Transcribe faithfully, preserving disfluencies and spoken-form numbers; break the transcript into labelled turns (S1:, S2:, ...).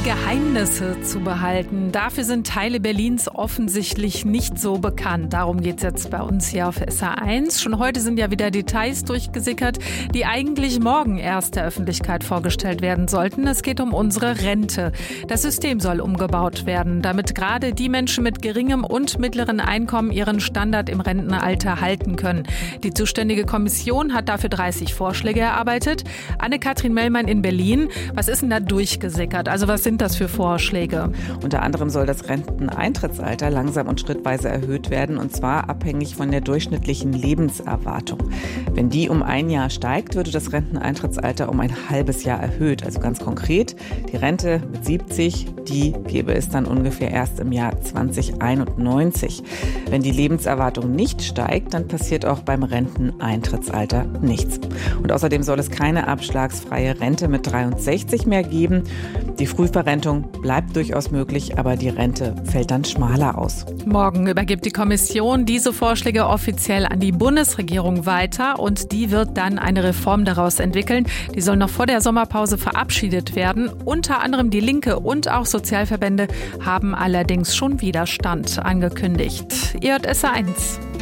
S1: Geheimnisse zu behalten. Dafür sind Teile Berlins offensichtlich nicht so bekannt. Darum geht es jetzt bei uns hier auf S R eins. Schon heute sind ja wieder Details durchgesickert, die eigentlich morgen erst der Öffentlichkeit vorgestellt werden sollten. Es geht um unsere Rente. Das System soll umgebaut werden, damit gerade die Menschen mit geringem und mittleren Einkommen ihren Standard im Rentenalter halten können. Die zuständige Kommission hat dafür dreißig Vorschläge erarbeitet. Anne-Kathrin Mellmann in Berlin. Was ist denn da durchgesickert? Also was sind das für Vorschläge?
S2: Unter anderem soll das Renteneintrittsalter langsam und schrittweise erhöht werden, und zwar abhängig von der durchschnittlichen Lebenserwartung. Wenn die um ein Jahr steigt, würde das Renteneintrittsalter um ein halbes Jahr erhöht. Also ganz konkret, die Rente mit siebzig, die gäbe es dann ungefähr erst im Jahr zweitausendeinundneunzig. Wenn die Lebenserwartung nicht steigt, dann passiert auch beim Renteneintrittsalter nichts. Und außerdem soll es keine abschlagsfreie Rente mit dreiundsechzig mehr geben. Die Frühverrentung bleibt durchaus möglich, aber die Rente fällt dann schmaler aus.
S1: Morgen übergibt die Kommission diese Vorschläge offiziell an die Bundesregierung weiter und die wird dann eine Reform daraus entwickeln. Die soll noch vor der Sommerpause verabschiedet werden. Unter anderem die Linke und auch Sozialverbände haben allerdings schon Widerstand angekündigt. E J S R eins.